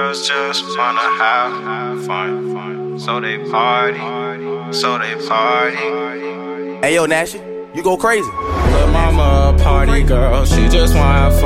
girls just wanna have fun. So they party. Hey yo, Nash, you go crazy. Lil' mama a party girl, she just wanna have fun.